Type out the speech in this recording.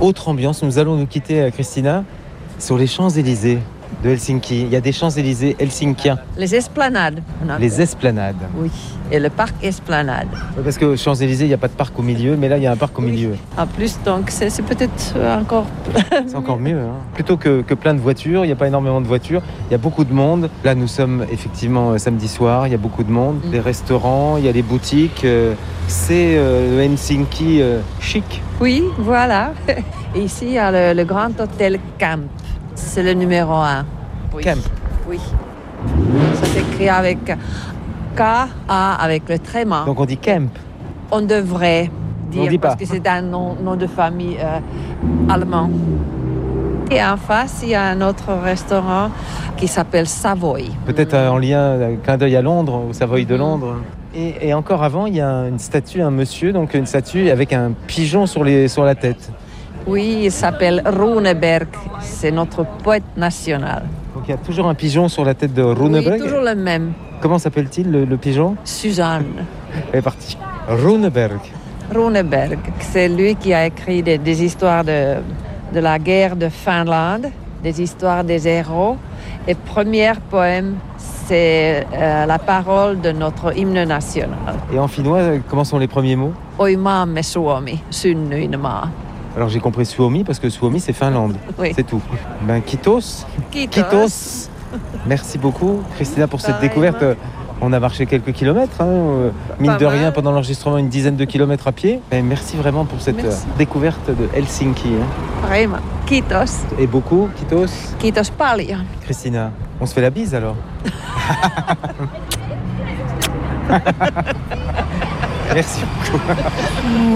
Autre ambiance, nous allons nous quitter, Christina, sur les Champs-Élysées de Helsinki. Il y a des Champs-Élysées helsinkiens. Les esplanades. Les esplanades. Oui, et le parc Esplanade. Parce que aux Champs-Élysées, il n'y a pas de parc au milieu, mais là, il y a un parc au milieu. En plus, donc, c'est peut-être encore... C'est encore mieux. Hein. Plutôt que plein de voitures, il n'y a pas énormément de voitures. Il y a beaucoup de monde. Là, nous sommes effectivement samedi soir. Il y a beaucoup de monde. Des restaurants, il y a des boutiques. C'est Helsinki chic. Oui, voilà. Et ici, il y a le grand hôtel Camp. C'est le numéro 1. Oui. Camp. Oui. Ça s'écrit avec K-A avec le tréma. Donc on dit camp. On devrait dire, on dit parce pas. que c'est un nom de famille allemand. Et en face, il y a un autre restaurant qui s'appelle Savoy. Peut-être en lien, clin d'œil à Londres, au Savoy de Londres. Et encore avant, il y a une statue, un monsieur, donc une statue avec un pigeon sur la tête. Oui, il s'appelle Runeberg. C'est notre poète national. Donc il y a toujours un pigeon sur la tête de Runeberg. Oui, toujours le même. Comment s'appelle-t-il le pigeon? Suzanne. Elle est partie. Runeberg. Runeberg, c'est lui qui a écrit des histoires de la guerre de Finlande, des histoires des héros. Et premier poème, c'est la parole de notre hymne national. Et en finnois, comment sont les premiers mots? Oi maamme Suomi, synnyin maa. Alors j'ai compris Suomi parce que Suomi c'est Finlande, Oui. c'est tout. Ben Kitos. Kiitos. Merci beaucoup Christina pour cette Pareil, découverte. On a marché quelques kilomètres, mine Pas de mal. rien pendant l'enregistrement une dizaine de kilomètres à pied. Et merci vraiment pour cette découverte de Helsinki. Vraiment. Kiitos. Et beaucoup, Kitos. Kiitos paljon. Christina, on se fait la bise alors. Merci beaucoup.